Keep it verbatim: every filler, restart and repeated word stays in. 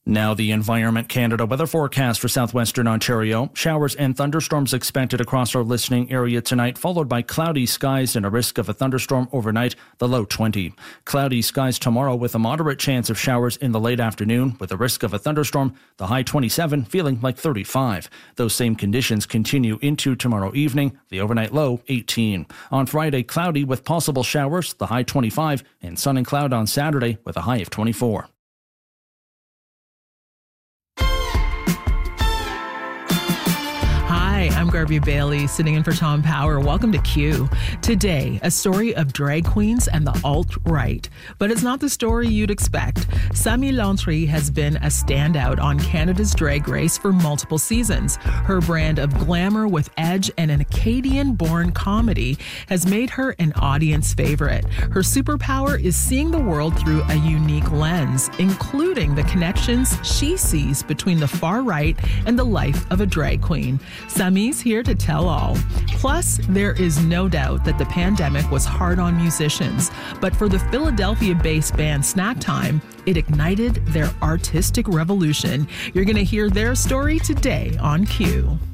Now the Environment Canada weather forecast for southwestern Ontario. Showers and thunderstorms expected across our listening area tonight, followed by cloudy skies and a risk of a thunderstorm overnight, the low twenty. Cloudy skies tomorrow with a moderate chance of showers in the late afternoon with a risk of a thunderstorm, the high twenty-seven, feeling like thirty-five. Those same conditions continue into tomorrow evening, the overnight low eighteen. On Friday, cloudy with possible showers, the high twenty-five, and sun and cloud on Saturday with a high of twenty-four. Hi, I'm Garby Bailey, sitting in for Tom Power. Welcome to Q. Today, a story of drag queens and the alt-right. But it's not the story you'd expect. Samy Lantry has been a standout on Canada's Drag Race for multiple seasons. Her brand of glamour with edge and an Acadian-born comedy has made her an audience favorite. Her superpower is seeing the world through a unique lens, including the connections she sees between the far right and the life of a drag queen. Samy's here to tell all. Plus, there is no doubt that the pandemic was hard on musicians, but for the Philadelphia-based band Snack Time, it ignited their artistic revolution. You're going to hear their story today on Q.